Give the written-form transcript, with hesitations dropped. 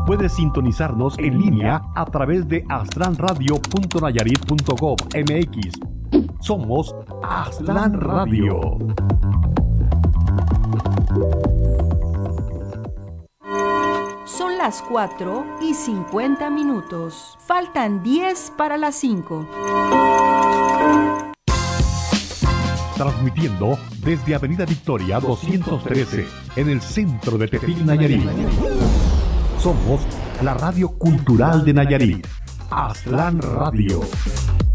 Puedes sintonizarnos en línea a través de aztlanradio.nayarit.gov.mx. Somos Aztlán Radio. Son las 4:50. Faltan 10 para las 5. Transmitiendo desde Avenida Victoria 213, en el centro de Tepic, Nayarit. Somos la radio cultural de Nayarit, Aztlán Radio.